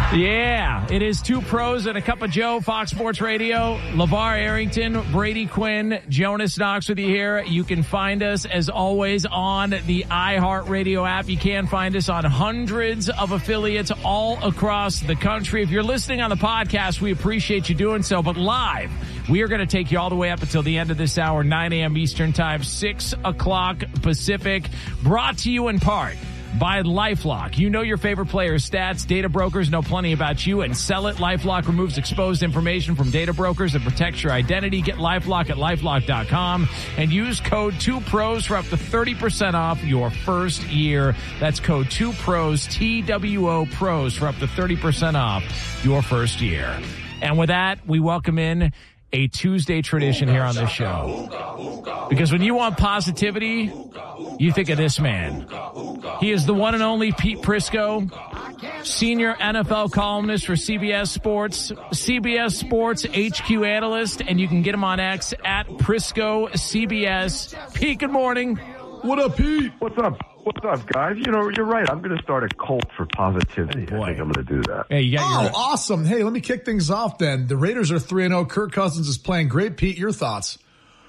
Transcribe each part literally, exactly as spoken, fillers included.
Yeah, it is Two Pros and a Cup of Joe, Fox Sports Radio. LeVar Arrington, Brady Quinn, Jonas Knox with you here. You can find us, as always, on the iHeartRadio app. You can find us on hundreds of affiliates all across the country. If you're listening on the podcast, we appreciate you doing so. But live, we are going to take you all the way up until the end of this hour, nine a.m. Eastern Time, six o'clock Pacific. Brought to you in part by LifeLock. You know your favorite players' stats. Data brokers know plenty about you and sell it. LifeLock removes exposed information from data brokers and protects your identity. Get LifeLock at LifeLock dot com and use code two pros for up to thirty percent off your first year. That's code two pros, T W O pros, for up to thirty percent off your first year. And with that, we welcome in a Tuesday tradition here on this show. Because when you want positivity, you think of this man. He is the one and only Pete Prisco, senior N F L columnist for C B S Sports, C B S Sports H Q analyst, and you can get him on X at Prisco C B S. Pete, good morning. What up, Pete? What's up? What's up, guys? You know, you're right. I'm going to start a cult for positivity. Oh, I think I'm going to do that. Hey, you got oh, your... awesome. Hey, let me kick things off then. The Raiders are three and oh. Kirk Cousins is playing great. Pete, your thoughts?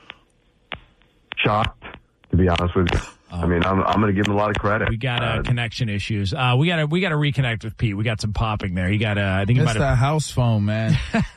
Shocked, to be honest with you. I mean, I'm, I'm going to give him a lot of credit. We got uh, uh, connection issues. Uh, we got to we got to reconnect with Pete. We got some popping there. You got to. I think it's about that a... house phone, man.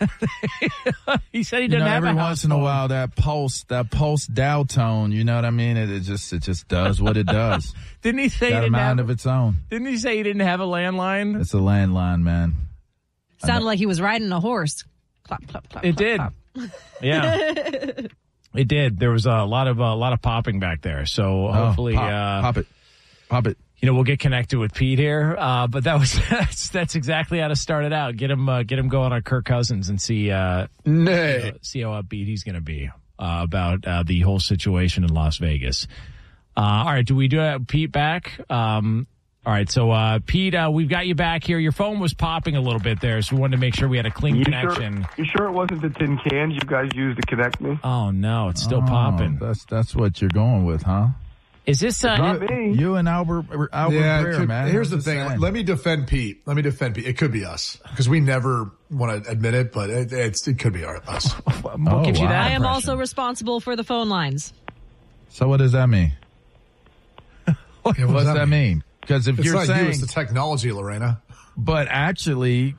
He said he you didn't know, have every a house once in a phone. while that pulse, that pulse dial tone. You know what I mean? It, it just it just does what it does. Didn't he say he got a didn't mind have? of its own. Didn't he say he didn't have a landline? It's a landline, man. Sounded like he was riding a horse. Clap, clap, clap. It clap, did. clap. Yeah. It did. There was a lot of a lot of popping back there. So hopefully, oh, pop, uh, pop it, pop it. You know, we'll get connected with Pete here. Uh, but that was that's, that's exactly how to start it out. Get him uh, get him going on Kirk Cousins and see uh, Nay. uh, see how upbeat he's going to be uh, about uh, the whole situation in Las Vegas. Uh, all right, do we do uh, Pete back? Um, all right, so uh, Pete, uh, we've got you back here. Your phone was popping a little bit there, so we wanted to make sure we had a clean you connection. Sure, you sure it wasn't the tin cans you guys used to connect me? Oh no, it's still Oh, popping. That's that's what you're going with, huh? Is this uh, Not me. You and Albert, Albert yeah, it Breer, could- man. here's I'm the just thing. saying. Let me defend Pete. Let me defend Pete. It could be us because we never want to admit it, but it, it's, it could be our, us. what Oh, gives you wow. that I am impression? also responsible for the phone lines. So what does that mean? Yeah, What does that mean? Because if It's you're not saying, you, it's the technology, Lorena. but actually,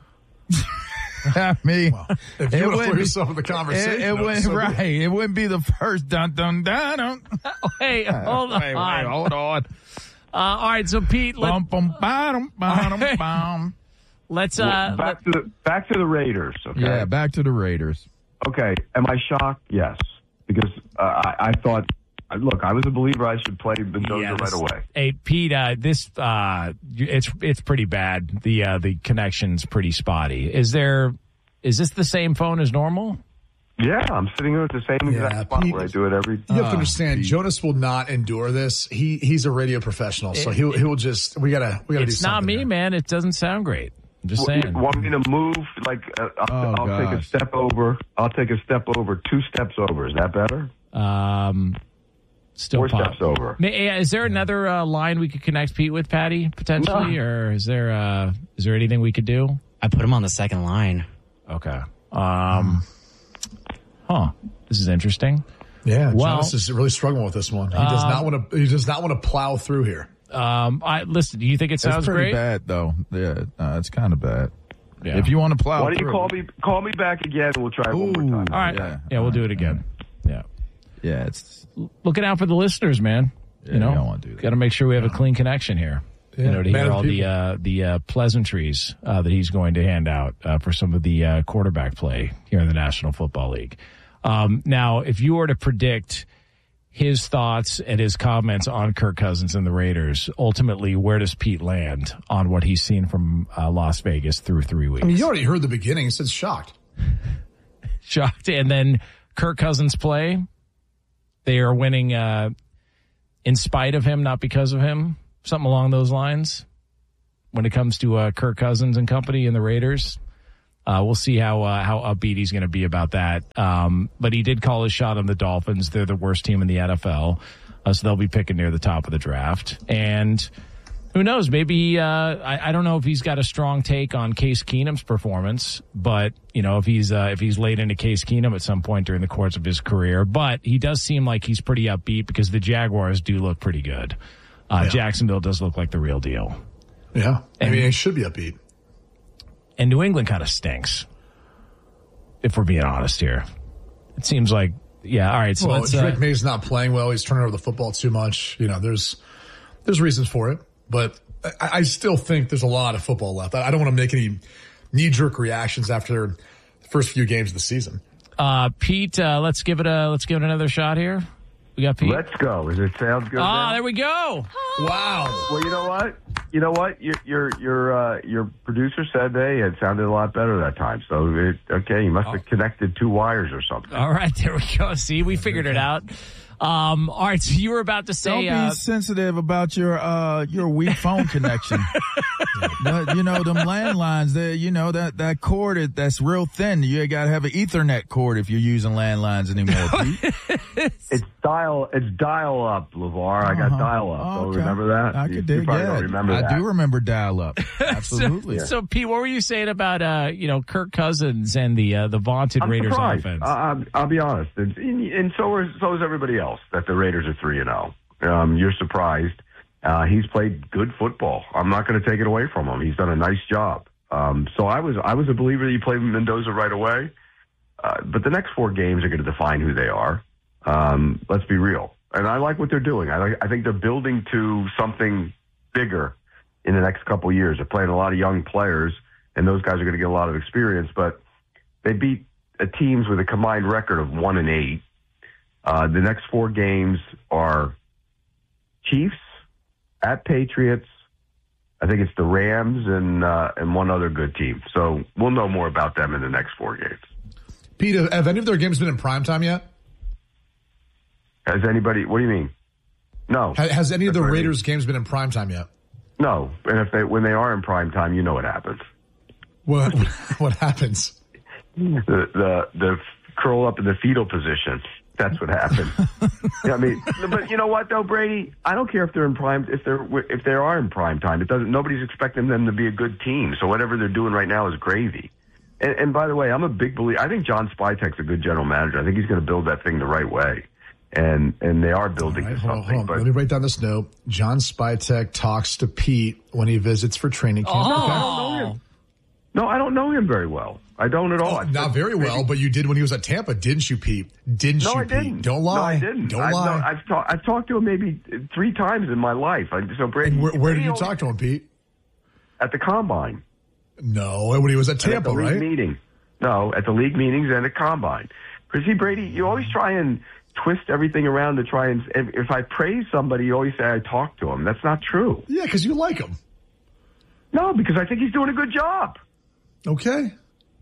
I mean, Well, if it you want to wouldn't put be- yourself in the conversation, it, it no, wouldn't so be it. right. It wouldn't be the first dun dun dun dun. Hey, hold on. Wait, wait, hold on. Uh, all right, so Pete, let, Bum bum bottom bottom bum. let's Well, uh, let, back to the back to the Raiders. Okay. Yeah, back to the Raiders. Okay. Am I shocked? Yes, because uh, I, I thought. Look, I was a believer. I should play Mendoza yeah, right this- away. Hey, Pete, uh, this uh, it's it's pretty bad. The uh, the connection's pretty spotty. Is there? Is this the same phone as normal? Yeah, I'm sitting here at the same exact Yeah, spot Pete- where I do it every. You have Ah, to understand, Pete. Jonas will not endure this. He he's a radio professional, so It- he'll he'll just we gotta we gotta do It's something. not me, there. man. It doesn't sound great. I'm just W- saying. Want me to move? Like uh, I'll, Oh, I'll take a gosh. step over. I'll take a step over. Two steps over. Is that better? Um, still Four pop. steps over. May, is there another uh, line we could connect Pete with, Patty, potentially, No. or is there uh, is there anything we could do? I put him on the second line. Okay. Um. Huh. This is interesting. Yeah, Well- Jonas is really struggling with this one. He does not want to. He does not want to plow through here. Um. I listen. Do you think it sounds It's pretty great? bad, though. Yeah, uh, it's kind of bad. Yeah. If you want to plow Why don't you through, call me? Call me back again. and We'll try it one more time. All right. Yeah. Yeah. we'll do it again. Yeah. yeah, it's Looking out for the listeners, man. Yeah, you know, you don't wanna do that. got to make sure we have a clean connection here. Yeah, you know, to man hear of all the the people. uh, the uh, pleasantries uh, that he's going to hand out uh, for some of the uh, quarterback play here in the National Football League. Um, now, if you were to predict his thoughts and his comments on Kirk Cousins and the Raiders, ultimately, where does Pete land on what he's seen from uh, Las Vegas through three weeks? I mean, you already heard the beginning. He said shocked. Shocked. And then Kirk Cousins play. They are winning uh, in spite of him, not because of him. Something along those lines when it comes to uh, Kirk Cousins and company and the Raiders. Uh, we'll see how uh, how upbeat he's going to be about that. Um, but he did call his shot on the Dolphins. They're the worst team in the N F L, uh, so they'll be picking near the top of the draft. And Who knows? Maybe uh, I, I don't know if he's got a strong take on Case Keenum's performance, but you know if he's uh, if he's laid into Case Keenum at some point during the course of his career. But he does seem like he's pretty upbeat because the Jaguars do look pretty good. Uh, yeah. Jacksonville does look like the real deal. Yeah, and, I mean, it should be upbeat. And New England kind of stinks, if we're being honest here. It seems like, yeah, all right. So well, let's, Drake uh, May's not playing well. He's turning over the football too much. You know, there's there's reasons for it. But I, I still think there's a lot of football left. I, I don't want to make any knee-jerk reactions after the first few games of the season. Uh, Pete, uh, let's give it a let's give it another shot here. We got Pete. Let's go. Does it sound good? Ah, now? there we go. Wow. Well, you know what? You know what? Your your your uh, your producer said, hey, it sounded a lot better that time. So it, okay, you must have connected two wires or something. All right, there we go. See, we figured it out. Um, all right, so you were about to say, don't be uh, sensitive about your uh your weak phone connection. But, you know, them landlines, they, you know, that, that cord, it, that's real thin. You got to have an Ethernet cord if you're using landlines anymore, Pete. It's dial, it's dial up, LeVar. I got Uh-huh. dial up. Oh, Don't okay. remember that? I you, could you dig probably that. don't remember I that. do remember dial up. Absolutely. so, so Pete, what were you saying about, uh, you know, Kirk Cousins and the, uh, the vaunted I'm Raiders surprised. offense? Uh, I'll, I'll be honest. And, and so is, so is everybody else that the Raiders are three and oh. Um, you're surprised. Uh, he's played good football. I'm not going to take it away from him. He's done a nice job. Um, so I was I was a believer that you played Mendoza right away. Uh, but the next four games are going to define who they are. Um, let's be real. And I like what they're doing. I, like, I think they're building to something bigger in the next couple of years. They're playing a lot of young players, and those guys are going to get a lot of experience. But they beat uh, teams with a combined record of one and eight. Uh, the next four games are Chiefs, at Patriots, I think it's the Rams and uh, and one other good team. So we'll know more about them in the next four games. Pete, have any of their games been in primetime yet? Has anybody? What do you mean? No. Has, has any of the That's what I Raiders games been in primetime yet? No. And if they when they are in prime time, you know what happens. What what happens? The the the curl up in the fetal position. That's what happened. Yeah, I mean, but you know what though, Brady? I don't care if they're in prime, if they're if they are in prime time. It doesn't. Nobody's expecting them to be a good team. So whatever they're doing right now is gravy. And, and by the way, I'm a big believer. I think John Spytek's a good general manager. I think he's going to build that thing the right way. And and they are building All right, to hold on, something. hold on. But Let me write down this note. John Spytek talks to Pete when he visits for training camp. Oh. I don't know him. No, I don't know him very well. I don't at all. Oh, not very well, but you did when he was at Tampa, didn't you, Pete? Didn't No, you, I didn't. Pete? Don't lie. No, I didn't. Don't I've, lie. No, I've, ta- I've talked to him maybe three times in my life. I, so Brady, and where, where did Brady you only- talk to him, Pete? At the Combine. No, when he was at And Tampa, at the league right? meeting. No, at the league meetings and at Combine. Because see, Brady, you always try and twist everything around to try and, if, if I praise somebody, you always say I talked to him. That's not true. Yeah, because you like him. No, because I think he's doing a good job. Okay.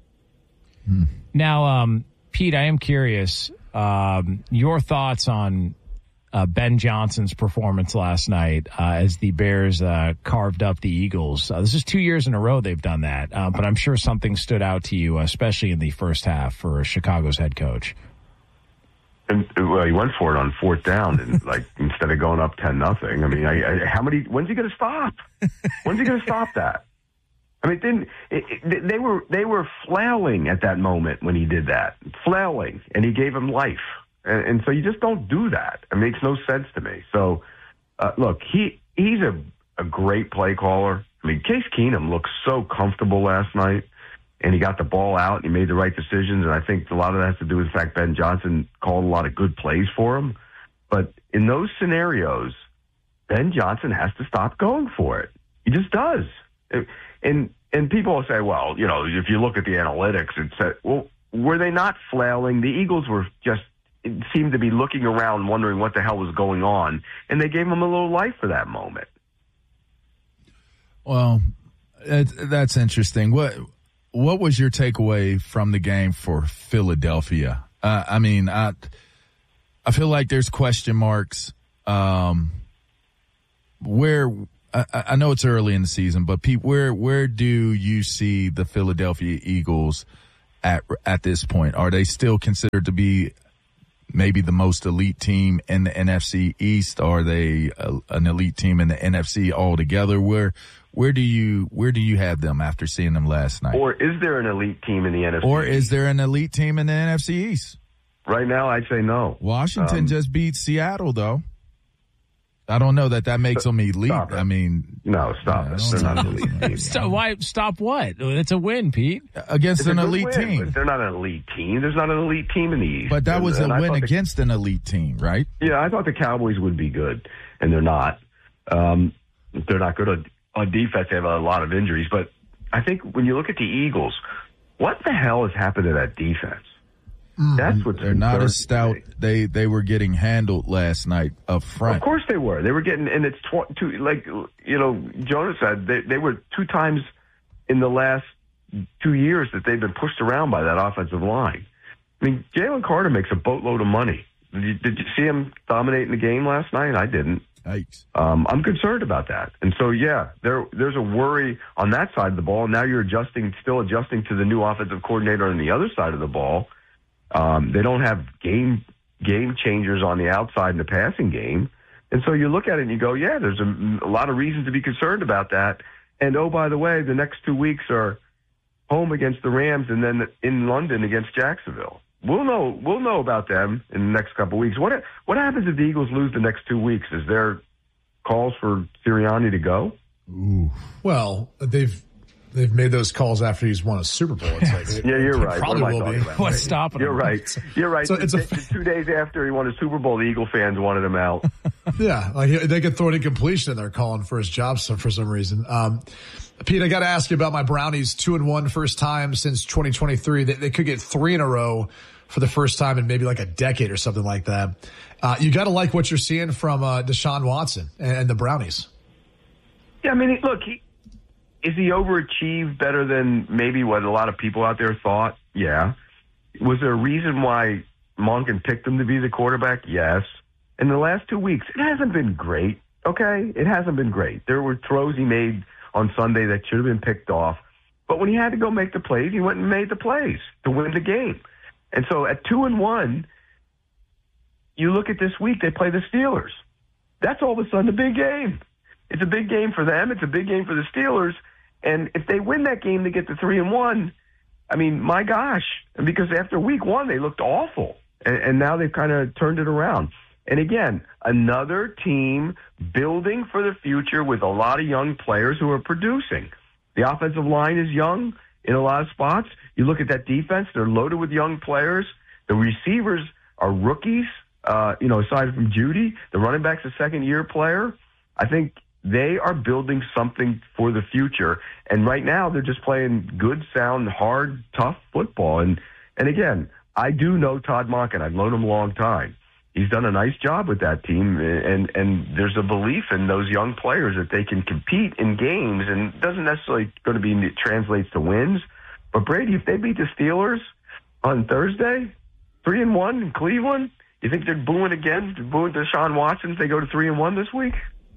Now, um, Pete, I am curious, um, your thoughts on uh, Ben Johnson's performance last night uh, as the Bears uh, carved up the Eagles. Uh, this is two years in a row they've done that, uh, but I'm sure something stood out to you, especially in the first half for Chicago's head coach. And well, he went for it on fourth down, and like instead of going up ten nothing. I mean, I, I, how many? When's he going to stop? When's he going to stop that? I mean, then it, it, they were they were flailing at that moment when he did that, flailing, and he gave him life. And, and so you just don't do that. It makes no sense to me. So uh, look, he he's a a great play caller. I mean, Case Keenum looked so comfortable last night, and he got the ball out and he made the right decisions. And I think a lot of that has to do with the fact Ben Johnson called a lot of good plays for him. But in those scenarios, Ben Johnson has to stop going for it. He just does. It, And and people will say, well, you know, if you look at the analytics, it said, well, were they not flailing? The Eagles were just it seemed to be looking around, wondering what the hell was going on, and they gave him a little life for that moment. Well, it, that's interesting. What what was your takeaway from the game for Philadelphia? Uh, I mean, I I feel like there's question marks. Um, where I, I know it's early in the season, but Pete, where where do you see the Philadelphia Eagles at at this point? Are they still considered to be maybe the most elite team in the N F C East? Are they a, an elite team in the N F C altogether? Where where do you where do you have them after seeing them last night? Or is there an elite team in the N F C? Or is there an elite team in the N F C East? Right now, I'd say no. Washington um, just beat Seattle, though. I don't know that that makes them elite. I mean, no, stop yeah, it. They're not an elite team. Stop, why stop what? It's a win, Pete. Against It's an a good elite win, team. but they're not an elite team. There's not an elite team in the East. But that And- was a and I win thought the- against an elite team, right? Yeah, I thought the Cowboys would be good, and they're not. Um, they're not good on, on defense. They have a lot of injuries. But I think when you look at the Eagles, what the hell has happened to that defense? That's what They're not as stout. They they were getting handled last night up front. Of course they were. They were getting, and it's tw- two, like you know, Jonas said they they were two times in the last two years that they've been pushed around by that offensive line. I mean, Jalen Carter makes a boatload of money. Did you, did you see him dominating the game last night? I didn't. Yikes. Um, I'm concerned about that, and so yeah, there there's a worry on that side of the ball. Now you're adjusting, still adjusting to the new offensive coordinator on the other side of the ball. Um, they don't have game game changers on the outside in the passing game. And so you look at it and you go, yeah, there's a, a lot of reasons to be concerned about that. And, oh, by the way, the next two weeks are home against the Rams and then in London against Jacksonville. We'll know we'll know about them in the next couple of weeks. What what happens if the Eagles lose the next two weeks? Is there calls for Sirianni to go? Ooh. Well, they've They've made those calls after he's won a Super Bowl. It's like, yeah, you're right. Probably what will be. About? What's stopping him? You're right. You're right. So it's a, two days after he won a Super Bowl, the Eagle fans wanted him out. Yeah, like they could throw it in completion and they're calling for his job for some reason. Um, Pete, I got to ask you about my Brownies. Two and one, first time since twenty twenty-three. They, they could get three in a row for the first time in maybe like a decade or something like that. Uh, you got to like what you're seeing from uh, Deshaun Watson and, and the Brownies. Yeah, I mean, look, he. Is he overachieved better than maybe what a lot of people out there thought? Yeah. Was there a reason why Monken picked him to be the quarterback? Yes. In the last two weeks, it hasn't been great, okay? It hasn't been great. There were throws he made on Sunday that should have been picked off. But when he had to go make the plays, he went and made the plays to win the game. And so at two and one, you look at this week, they play the Steelers. That's all of a sudden a big game. It's a big game for them. It's a big game for the Steelers. And if they win that game, they get to three and one. I mean, my gosh! Because after week one, they looked awful, and, and now they've kind of turned it around. And again, another team building for the future with a lot of young players who are producing. The offensive line is young in a lot of spots. You look at that defense; they're loaded with young players. The receivers are rookies. Uh, you know, aside from Judy, the running back's a second-year player. I think they are building something for the future. And right now they're just playing good, sound, hard, tough football. And, and again, I do know Todd Monken. I've known him a long time. He's done a nice job with that team. And, and there's a belief in those young players that they can compete in games, and it doesn't necessarily going to be, it translates to wins. But Brady, if they beat the Steelers on Thursday, three and one in Cleveland, you think they're booing again, booing Deshaun Watson if they go to three and one this week?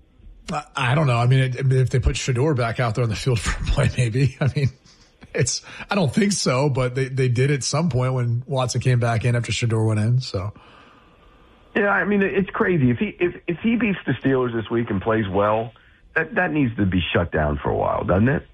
I don't know. I mean, it, if they put Shedeur back out there on the field for a play, maybe. I mean, it's. I don't think so, but they, they did at some point when Watson came back in after Shedeur went in. So, yeah, I mean, it's crazy. If he if if he beats the Steelers this week and plays well, that that needs to be shut down for a while, doesn't it?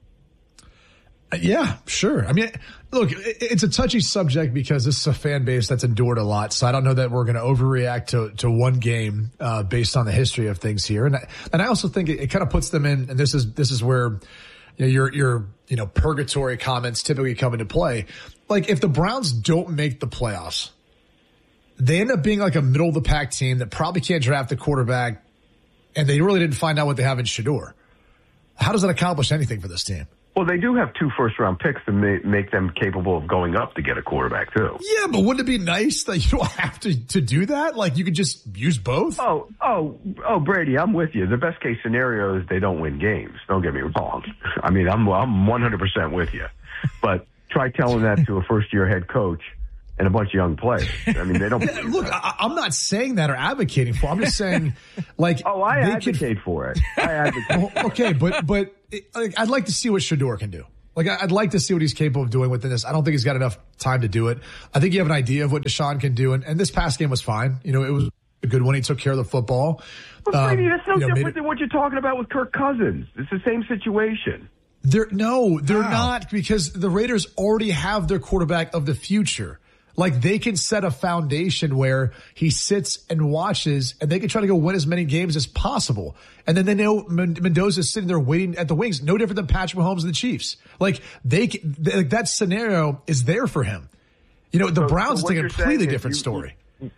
Yeah, sure. I mean, look, it's a touchy subject because this is a fan base that's endured a lot. So I don't know that we're going to overreact to, to one game uh, based on the history of things here. And I, and I also think it, it kind of puts them in, and this is this is where you know, your your you know purgatory comments typically come into play. Like if the Browns don't make the playoffs, they end up being like a middle of the pack team that probably can't draft a quarterback, and they really didn't find out what they have in Shedeur. How does that accomplish anything for this team? Well, they do have two first-round picks to make, make them capable of going up to get a quarterback, too. Yeah, but wouldn't it be nice that you don't have to, to do that? Like, you could just use both? Oh, oh, oh, Brady, I'm with you. The best-case scenario is they don't win games. Don't get me wrong. I mean, I'm I'm one hundred percent with you. But try telling that to a first-year head coach and a bunch of young players. I mean, they don't. Look, I, I'm not saying that or advocating for. I'm just saying, like, oh, I they advocate could, for it. I advocate. okay, but but it, like, I'd like to see what Shedeur can do. Like, I'd like to see what he's capable of doing within this. I don't think he's got enough time to do it. I think you have an idea of what Deshaun can do, and, and this past game was fine. You know, it was a good one. He took care of the football. But Brady, Um, that's no you know, different made- than what you're talking about with Kirk Cousins. It's the same situation. They're no, they're Wow. not, because the Raiders already have their quarterback of the future. Like, they can set a foundation where he sits and watches, and they can try to go win as many games as possible. And then they know Men- Mendoza's sitting there waiting at the wings, no different than Patrick Mahomes and the Chiefs. Like, they, can- they like that scenario is there for him. You know, the So- Browns so is what a you're completely saying is different you- story.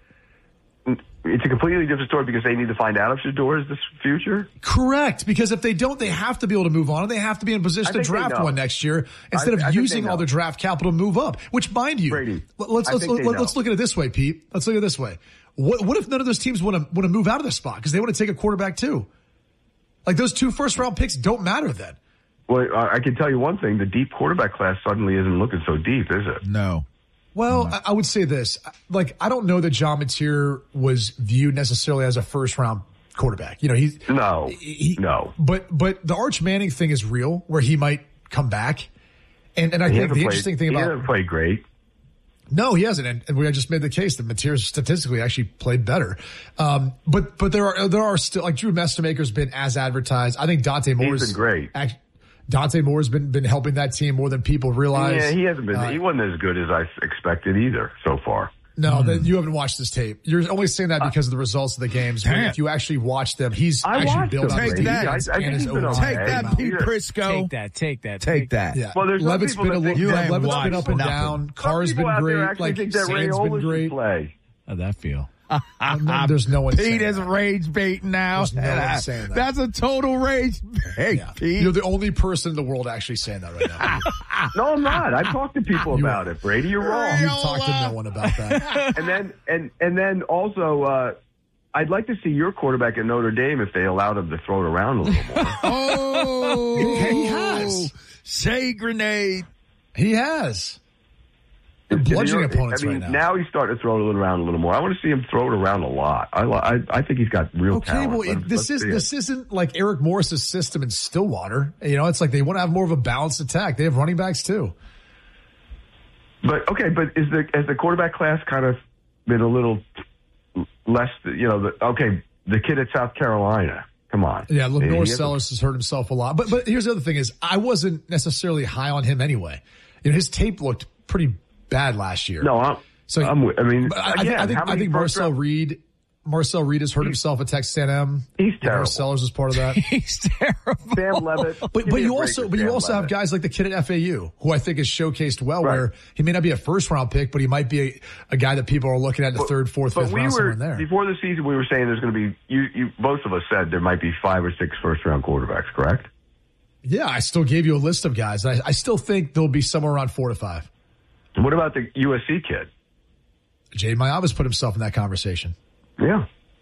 It's a completely different story because they need to find out if Shador is the future. Correct, because if they don't, they have to be able to move on, and they have to be in position I to think they draft know. one next year instead I- of I think they using know. all their draft capital to move up. Which, mind you, Brady, let- let's I let's think they let, let's know. look at it this way, Pete. Let's look at it this way. What what if none of those teams want to want to move out of the spot because they want to take a quarterback too? Like, those two first round picks don't matter then. Well, I I can tell you one thing: the deep quarterback class suddenly isn't looking so deep, is it? No. Well, I, I would say this. Like, I don't know that John Mateer was viewed necessarily as a first round quarterback. You know, he No, he, no. But but the Arch Manning thing is real, where he might come back. And and I He think hasn't the played- interesting thing he about hasn't played great. no, he hasn't, and, and we just made the case that Mateer statistically actually played better. Um, but but there are there are still, like, Drew Mestemaker's been as advertised. I think Dante Moore's been great. act- Dante Moore's been been helping that team more than people realize. Yeah, he hasn't been. Uh, he wasn't as good as I expected either so far. No, that you haven't watched this tape. You're only saying that because of the results of the games. But Damn. if you actually watch them, he's I actually watched built them, on his Take that. defense I- I and think his he's been O-line. okay. Take that, Wow. Pete Prisco. Take that, take that, Take that. Yeah. Well, there's some Levitt's people been a that little, think- You yeah, ain't Levitt's watched been up and nothing. down. Some Carr's people been out there great. actually Like, think that Ray Sand's Olin been should great. play. How'd that feel? No, there's no one saying Pete is that. rage baiting now. There's no one And I- saying that. That's a total rage bait, Yeah. Pete. You're the only person in the world actually saying that right now. No, I'm not. I've talked to people You about are. it, Brady. You're wrong. You've talked to no one about that. and then and and then also, uh, I'd like to see your quarterback at Notre Dame if they allowed him to throw it around a little more. Oh, He has. Say grenade. He has. They're You know, bludgeoning opponents I mean, right now. now he's starting to throw it around a little more. I want to see him throw it around a lot. I li- I, I think he's got real Okay, talent. well, it, Let's- this let's is see this it. isn't like Eric Morris's system in Stillwater. You know, it's like they want to have more of a balanced attack. They have running backs too. But okay, but is the has the quarterback class kind of been a little less? You know, the, okay, the kid at South Carolina. Come on. Yeah, He Lenore hasn't- Sellers has hurt himself a lot. But but here's the other thing: is I wasn't necessarily high on him anyway. You know, his tape looked pretty bad last year. No, I'm. So I'm. with- I mean, But I, I think again, I think, how I many think first Marcel round- Reed, Marcel Reed has hurt himself at Texas A and M. He's Lenore terrible. Sellers was part of that. He's terrible. Sam Levitt. But Give but me a you break also with but you Sam also have Levitt. guys like the kid at F A U who I think is showcased well, Right. where he may not be a first round pick, but he might be a, a guy that people are looking at in the But- third, fourth, but fifth we round were, somewhere in there. Before the season, we were saying there's going to be, you, you, both of us said there might be five or six first round quarterbacks, correct? Yeah, I still gave you a list of guys. I, I still think there'll be somewhere around four to five. What about the U S C kid? Jay Mayavis put himself in that conversation. Yeah.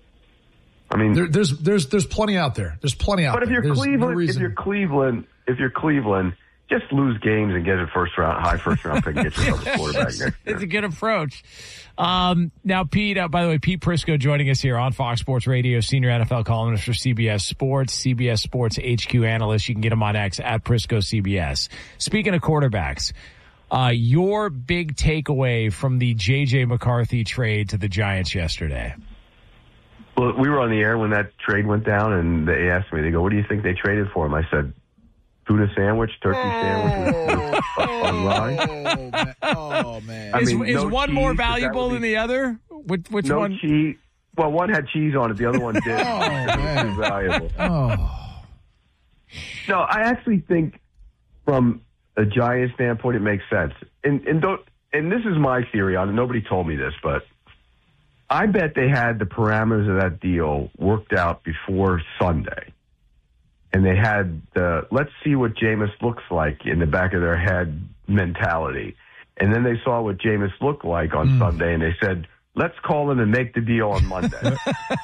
I mean, There, there's there's there's plenty out there. There's plenty out but if there. you're There's no Cleveland, if reason- you're Cleveland, if you're Cleveland, just lose games and get a first round, high first round pick and get yourself a quarterback next year. It's a good approach. Um, now, Pete, uh, by the way, Pete Prisco joining us here on Fox Sports Radio, senior N F L columnist for C B S Sports, C B S Sports H Q analyst. You can get him on X at Prisco C B S. Speaking of quarterbacks, uh, your big takeaway from the J J McCarthy trade to the Giants yesterday. Well, we were on the air when that trade went down, and they asked me, they go, what do you think they traded for him? I said, tuna sandwich, turkey sandwich, with, with, on rye. Oh, man. Oh, man. I Is, mean, is no one cheese, more but that valuable would than be- the other? Which, which No one? cheese. Well, one had cheese on it, the other one didn't. Oh, man. It was valuable. Oh. No, I actually think from a Giants standpoint, it makes sense. And and don't and this is my theory on it. Nobody told me this, but I bet they had the parameters of that deal worked out before Sunday. And they had the let's see what Jameis looks like in the back of their head mentality. And then they saw what Jameis looked like on Mm. Sunday, and they said, let's call him and make the deal on Monday.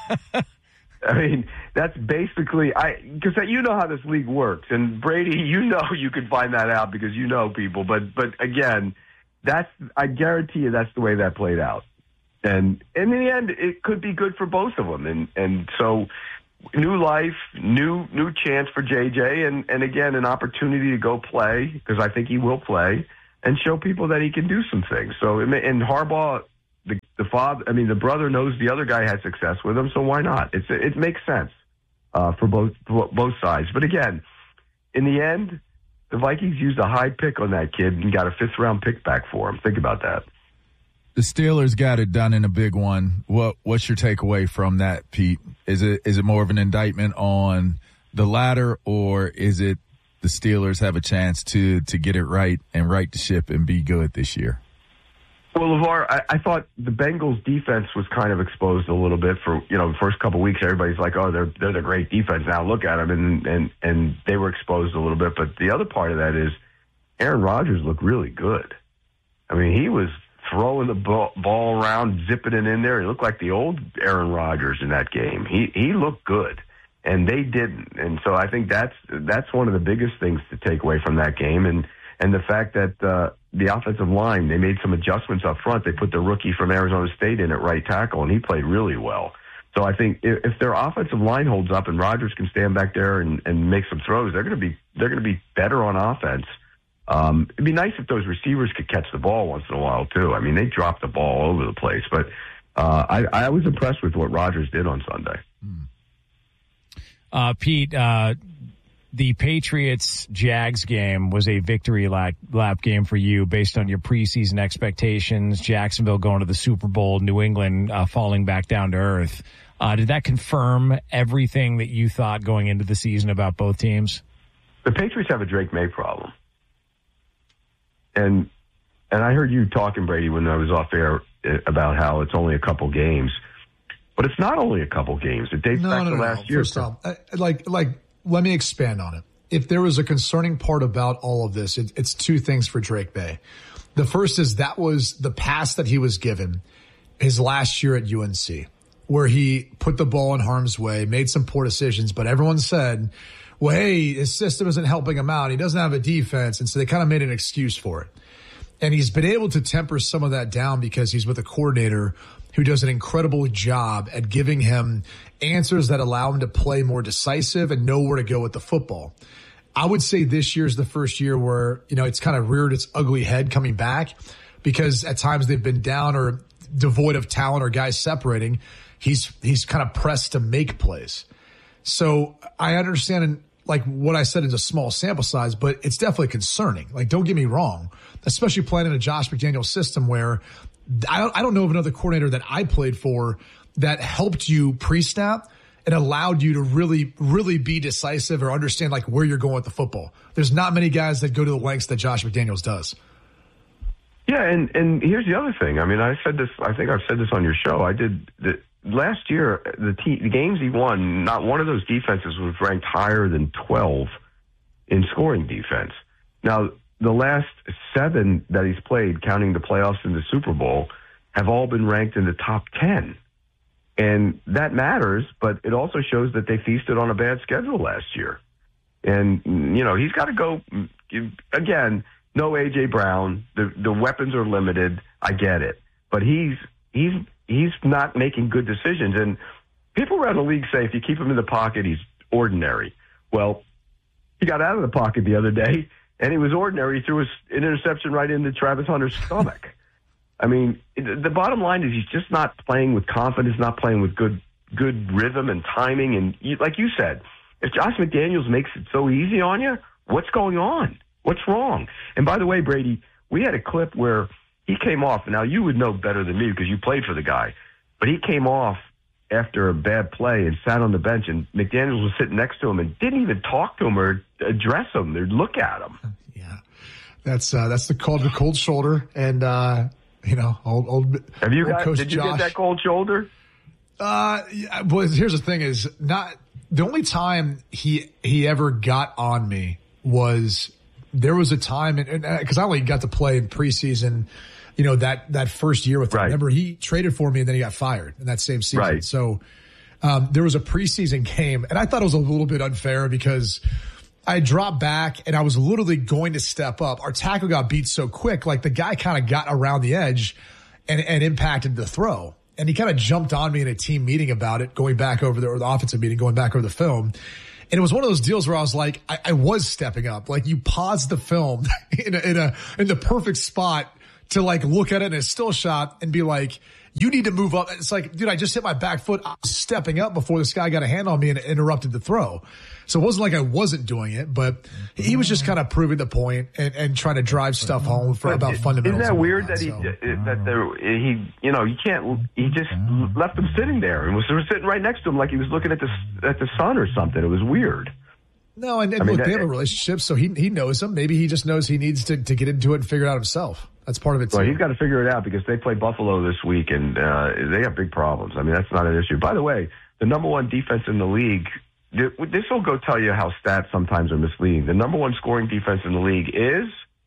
I mean, that's basically I because you know how this league works, and Brady, you know you could find that out because you know people. But but again, that's I guarantee you that's the way that played out, and, and in the end, it could be good for both of them. And and so new life, new new chance for J J, and, and again, an opportunity to go play, because I think he will play, and show people that he can do some things. So, and Harbaugh, the, the father, I mean, the brother knows the other guy had success with him, so why not? It's It makes sense uh, for both for both sides. But again, in the end, the Vikings used a high pick on that kid and got a fifth-round pick back for him. Think about that. The Steelers got it done in a big one. What What's your takeaway from that, Pete? Is it is it more of an indictment on the latter, or is it the Steelers have a chance to to get it right and right the ship and be good this year? Well, LeVar, I, I thought the Bengals' defense was kind of exposed a little bit for, you know, the first couple of weeks. Everybody's like, oh, they're they're the great defense. Now look at them, and, and, and they were exposed a little bit. But the other part of that is Aaron Rodgers looked really good. I mean, he was throwing the ball, ball around, zipping it in there. He looked like the old Aaron Rodgers in that game. He he looked good, and they didn't. And so I think that's that's one of the biggest things to take away from that game. And and the fact that uh, the offensive line, they made some adjustments up front. They put the rookie from Arizona State in at right tackle, and he played really well. So I think if, if their offensive line holds up and Rodgers can stand back there and, and make some throws, they're going to be they're going to be better on offense. Um, it'd be nice if those receivers could catch the ball once in a while, too. I mean, they dropped the ball all over the place. But uh, I, I was impressed with what Rodgers did on Sunday. Uh, Pete, uh, the Patriots-Jags game was a victory lap, lap game for you based on your preseason expectations. Jacksonville going to the Super Bowl, New England uh, falling back down to earth. Uh, did that confirm everything that you thought going into the season about both teams? The Patriots have a Drake May problem. And and I heard you talking, Brady, when I was off air about how it's only a couple games. But it's not only a couple games. It dates no, back no, to no, last no. year. First off, I, like, like, let me expand on it. If there was a concerning part about all of this, it, it's two things for Drake May. The first is that was the pass that he was given his last year at U N C, where he put the ball in harm's way, made some poor decisions, but everyone said, well, hey, his system isn't helping him out. He doesn't have a defense. And so they kind of made an excuse for it. And he's been able to temper some of that down because he's with a coordinator who does an incredible job at giving him answers that allow him to play more decisive and know where to go with the football. I would say this year's the first year where, you know, it's kind of reared its ugly head coming back because at times they've been down or devoid of talent or guys separating. He's, he's kind of pressed to make plays. So I understand like what I said is a small sample size, but it's definitely concerning. Like, don't get me wrong, especially playing in a Josh McDaniels system where I don't, I don't know of another coordinator that I played for that helped you pre-snap and allowed you to really, really be decisive or understand like where you're going with the football. There's not many guys that go to the lengths that Josh McDaniels does. Yeah, and, and here's the other thing. I mean, I said this, I think I've said this on your show. I did the, last year, the, te- the games he won, not one of those defenses was ranked higher than twelve in scoring defense. Now, the last seven that he's played, counting the playoffs and the Super Bowl, have all been ranked in the top ten. And that matters, but it also shows that they feasted on a bad schedule last year. And, you know, he's got to go, again, no A J. Brown. The, the weapons are limited. I get it. But he's he's he's not making good decisions. And people around the league say if you keep him in the pocket, he's ordinary. Well, he got out of the pocket the other day, and he was ordinary. He threw an interception right into Travis Hunter's stomach. I mean, the bottom line is he's just not playing with confidence, not playing with good good rhythm and timing. And you, like you said, if Josh McDaniels makes it so easy on you, what's going on? What's wrong? And by the way, Brady, we had a clip where he came off. Now, you would know better than me because you played for the guy. But he came off after a bad play and sat on the bench, and McDaniels was sitting next to him and didn't even talk to him or address him or look at him. Yeah, that's uh, that's the called the cold shoulder. And, uh, you know, old, old Have you old got, Coach did you Josh. get that cold shoulder? Uh, yeah, well, here's the thing is not the only time he he ever got on me was there was a time, and because I only got to play in preseason, you know, that, that first year with him. Right. Remember, he traded for me and then he got fired in that same season. Right. So um, there was a preseason game, and I thought it was a little bit unfair because I dropped back and I was literally going to step up. Our tackle got beat so quick, like the guy kind of got around the edge and, and impacted the throw. and he kind of jumped on me in a team meeting about it, going back over the, or the offensive meeting, going back over the film. And it was one of those deals where I was like, I, I was stepping up. Like you pause the film in a, in a, in the perfect spot to like look at it in a still shot and be like, you need to move up. It's like, dude, I just hit my back foot. I was stepping up before this guy got a hand on me and interrupted the throw. So it wasn't like I wasn't doing it, but he was just kind of proving the point and, and trying to drive stuff home for but about fundamentals. Isn't that weird that he, so. that there, he, you know, you can't, he just left him sitting there and was sitting right next to him like he was looking at the, at the sun or something. It was weird. No, and, and I mean, look, that, they have a relationship, so he he knows him. Maybe he just knows he needs to, to get into it and figure it out himself. That's part of it, too. Well, he's got to figure it out because they play Buffalo this week, and uh, they have big problems. I mean, that's not an issue. By the way, the number one defense in the league, this will go tell you how stats sometimes are misleading. The number one scoring defense in the league is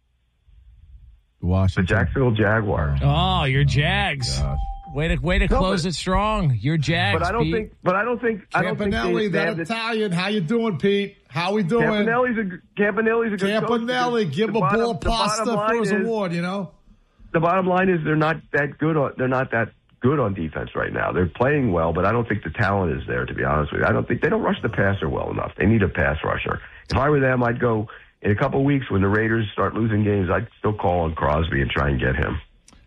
Washington. the Jacksonville Jaguars. Oh, your Jags. Oh, way to way to No, close but, it strong. Your Jags. But I don't Pete. think. But I don't think. I don't think Campanelli, they, they that have the, Italian. How you doing, Pete? How we doing? Campanelli's a Campanelli's a good coach. Campanelli, give him a bottom- ball the bottom pasta line for his is- award, you know? The bottom line is they're not that good. On, they're not that good on defense right now. They're playing well, but I don't think the talent is there. To be honest with you, I don't think they don't rush the passer well enough. They need a pass rusher. If I were them, I'd go in a couple of weeks when the Raiders start losing games. I'd still call on Crosby and try and get him.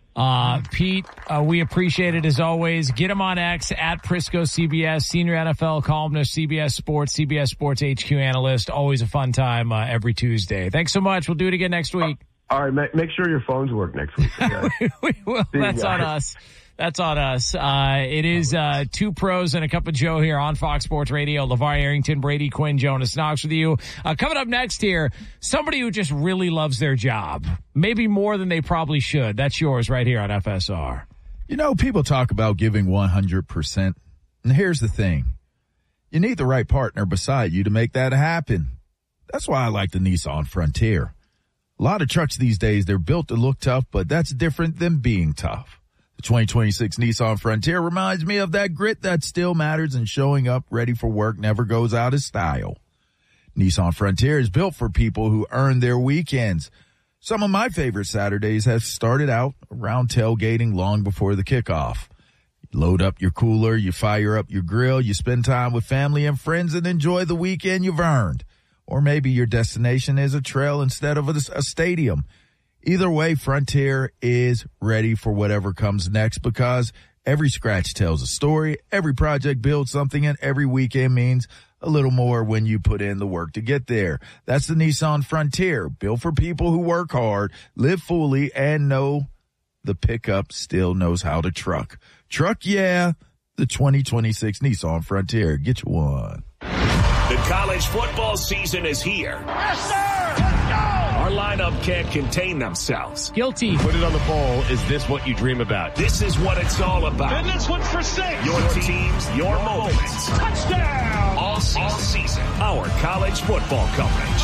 Uh, Pete, uh, we appreciate it as always. Get him on X at Prisco C B S, senior N F L columnist, C B S Sports, C B S Sports H Q analyst. Always a fun time uh, every Tuesday. Thanks so much. We'll do it again next week. All right, make, make sure your phones work next week. Okay? we will. See you That's on guys. us. That's on us. Uh, it is uh, two pros and a cup of Joe here on Fox Sports Radio. LeVar Arrington, Brady Quinn, Jonas Knox with you. Uh, coming up next here, somebody who just really loves their job, maybe more than they probably should. That's yours right here on F S R. You know, people talk about giving one hundred percent. And here's the thing. You need the right partner beside you to make that happen. That's why I like the Nissan Frontier. A lot of trucks these days, they're built to look tough, but that's different than being tough. The twenty twenty-six Nissan Frontier reminds me of that grit that still matters, and showing up ready for work never goes out of style. Nissan Frontier is built for people who earn their weekends. Some of my favorite Saturdays have started out around tailgating long before the kickoff. You load up your cooler, you fire up your grill, you spend time with family and friends and enjoy the weekend you've earned. Or maybe your destination is a trail instead of a, a stadium. Either way, Frontier is ready for whatever comes next, because every scratch tells a story, every project builds something, and every weekend means a little more when you put in the work to get there. That's the Nissan Frontier, built for people who work hard, live fully, and know the pickup still knows how to truck. Truck, yeah, the twenty twenty-six Nissan Frontier. Get you one. The college football season is here. Yes, sir! Let's go! Our lineup can't contain themselves. Guilty. Put it on the poll. Is this what you dream about? This is what it's all about. And this one's for six. Your teams, your moments. Touchdown! All season. All season. Our college football coverage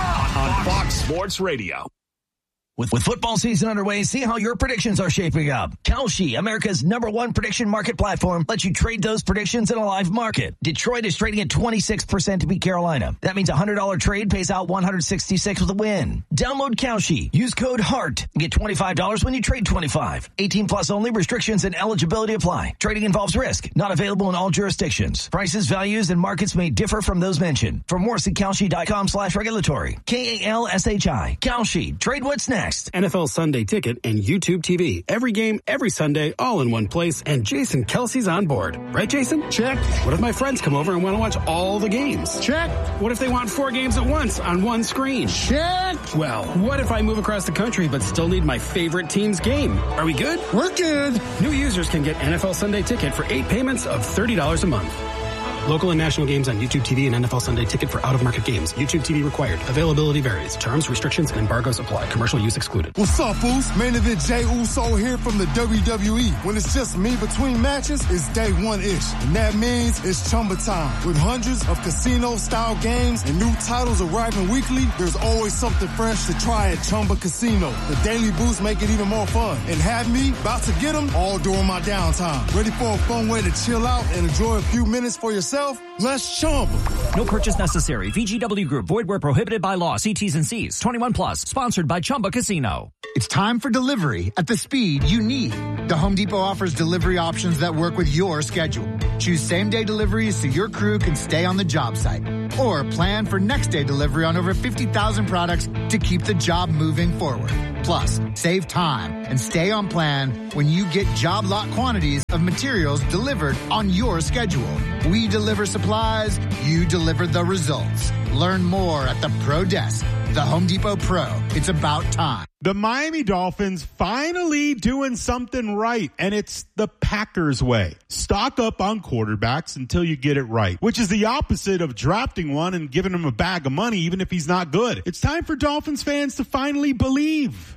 on Fox Sports Radio. With, with football season underway, see how your predictions are shaping up. Kalshi, America's number one prediction market platform, lets you trade those predictions in a live market. Detroit is trading at twenty-six percent to beat Carolina. That means a one hundred dollars trade pays out one hundred sixty-six with a win. Download Kalshi. Use code HEART. Get twenty-five dollars when you trade twenty-five. eighteen plus only. Restrictions and eligibility apply. Trading involves risk. Not available in all jurisdictions. Prices, values, and markets may differ from those mentioned. For more, see Kalshi.com slash regulatory. K A L S H I. Kalshi. Trade what's next. N F L Sunday Ticket and YouTube T V. Every game, every Sunday, all in one place, and Jason Kelsey's on board. Right, Jason? Check. What if my friends come over and want to watch all the games? Check. What if they want four games at once on one screen? Check. Well, what if I move across the country but still need my favorite team's game? Are we good? We're good. New users can get N F L Sunday Ticket for eight payments of thirty dollars a month. Local and national games on YouTube T V and N F L Sunday Ticket for out-of-market games. YouTube T V required. Availability varies. Terms, restrictions, and embargoes apply. Commercial use excluded. What's up, fools? Main event Jey Uso here from the W W E. When it's just me between matches, it's day one-ish. And that means it's Chumba time. With hundreds of casino-style games and new titles arriving weekly, there's always something fresh to try at Chumba Casino. The daily boosts make it even more fun. And have me about to get them all during my downtime. Ready for a fun way to chill out and enjoy a few minutes for yourself? Let's Chumba. No purchase necessary. V G W Group. Void where prohibited by law. See T's and C's. twenty-one plus. Sponsored by Chumba Casino. It's time for delivery at the speed you need. The Home Depot offers delivery options that work with your schedule. Choose same-day deliveries so your crew can stay on the job site. Or plan for next-day delivery on over fifty thousand products to keep the job moving forward. Plus, save time and stay on plan when you get job lot quantities of materials delivered on your schedule. We deliver supplies, you deliver the results. Learn more at the Pro Desk. The Home Depot Pro. It's about time. The Miami Dolphins finally doing something right, and it's the Packers way. Stock up on quarterbacks until you get it right, which is the opposite of drafting one and giving him a bag of money even if he's not good. It's time for Dolphins fans to finally believe.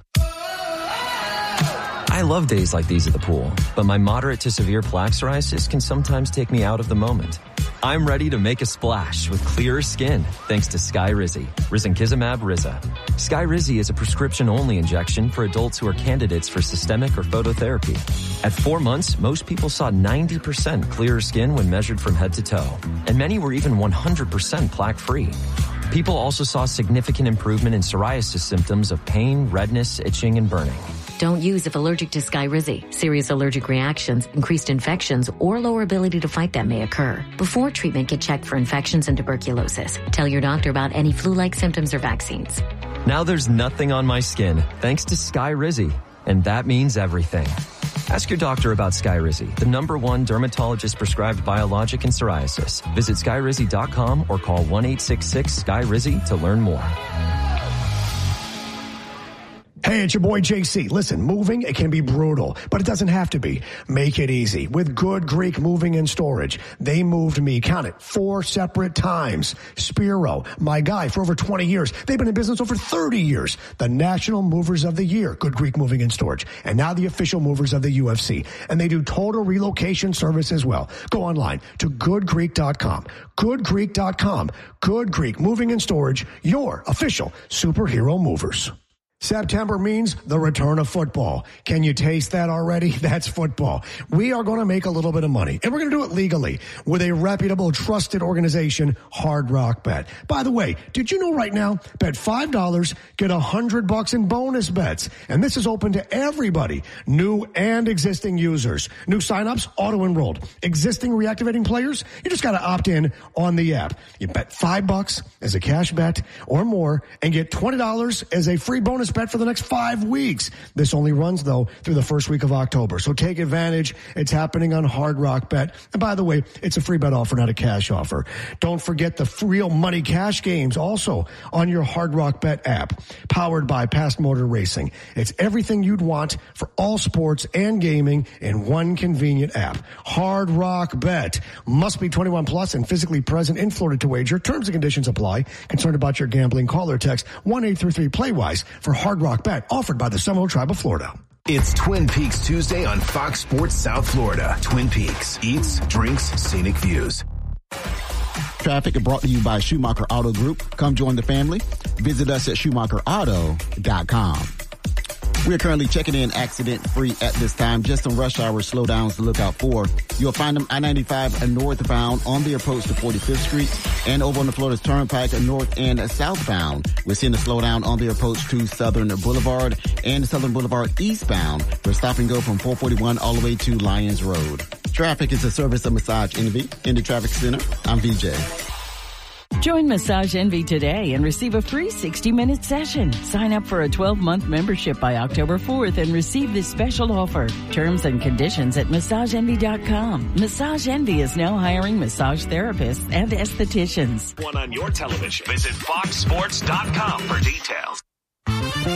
I love days like these at the pool, but my moderate to severe plaque psoriasis can sometimes take me out of the moment. I'm ready to make a splash with clearer skin thanks to Skyrizi, risankizumab Riza. Skyrizi is a prescription-only injection for adults who are candidates for systemic or phototherapy. At four months, most people saw ninety percent clearer skin when measured from head to toe, and many were even one hundred percent plaque-free. People also saw significant improvement in psoriasis symptoms of pain, redness, itching, and burning. Don't use if allergic to Skyrizi. Serious allergic reactions, increased infections, or lower ability to fight them may occur. Before treatment, get checked for infections and tuberculosis. Tell your doctor about any flu-like symptoms or vaccines. Now there's nothing on my skin thanks to Skyrizi, and that means everything. Ask your doctor about Skyrizi, the number one dermatologist-prescribed biologic in psoriasis. Visit Skyrizi dot com or call one eight six six Sky Rizi to learn more. Hey, it's your boy J C. Listen, moving, it can be brutal, but it doesn't have to be. Make it easy with Good Greek Moving and Storage. They moved me, count it, four separate times. Spiro, my guy for over twenty years. They've been in business over thirty years. The National Movers of the Year, Good Greek Moving and Storage. And now the official movers of the U F C. And they do total relocation service as well. Go online to good greek dot com. good greek dot com. Good Greek Moving and Storage, your official superhero movers. September means the return of football. Can you taste that already? That's football. We are going to make a little bit of money, and we're going to do it legally with a reputable, trusted organization, Hard Rock Bet. By the way, did you know right now, bet five dollars, get one hundred bucks in bonus bets. And this is open to everybody, new and existing users. New signups, auto-enrolled. Existing reactivating players, you just got to opt in on the app. You bet five bucks as a cash bet or more and get twenty dollars as a free bonus bet for the next five weeks. This only runs, though, through the first week of October. So take advantage. It's happening on Hard Rock Bet. And by the way, it's a free bet offer, not a cash offer. Don't forget the real money cash games also on your Hard Rock Bet app, powered by Past Motor Racing. It's everything you'd want for all sports and gaming in one convenient app. Hard Rock Bet. Must be twenty-one plus and physically present in Florida to wager. Terms and conditions apply. Concerned about your gambling? Call or text one eight three three play wise for Hard Rock Bet, offered by the Seminole Tribe of Florida. It's Twin Peaks Tuesday on Fox Sports South Florida. Twin Peaks. Eats, drinks, scenic views. Traffic brought to you by Schumacher Auto Group. Come join the family. Visit us at schumacher auto dot com. We're currently checking in accident-free at this time. Just some rush hour slowdowns to look out for. You'll find them I ninety-five northbound on the approach to forty-fifth Street and over on the Florida's Turnpike north and southbound. We're seeing a slowdown on the approach to Southern Boulevard and Southern Boulevard eastbound. We're stop and go from four forty-one all the way to Lyons Road. Traffic is a service of Massage Envy. In the Traffic Center, I'm V J. Join Massage Envy today and receive a free sixty minute session. Sign up for a twelve month membership by October fourth and receive this special offer. Terms and conditions at massage envy dot com. Massage Envy is now hiring massage therapists and estheticians. One on your television. Visit fox sports dot com for details.